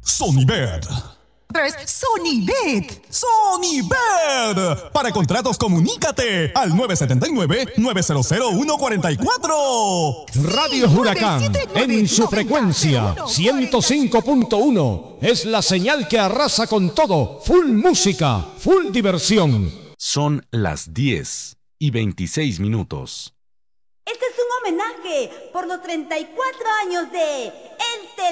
Sonibet. 3. Sonibet. Sonibet. Para contratos, comunícate al 979-900-144. Radio Huracán, en su frecuencia 105.1, es la señal que arrasa con todo. Full música, full diversión. Son las 10:26. Este es un homenaje por los 34 años de